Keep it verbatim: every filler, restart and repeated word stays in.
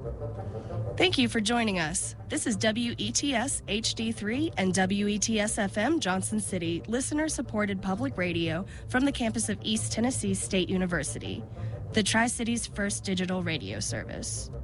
Thank you for joining us. This is W E T S H D three and W E T S F M Johnson City, listener-supported public radio from the campus of East Tennessee State University, the Tri-City's first digital radio service.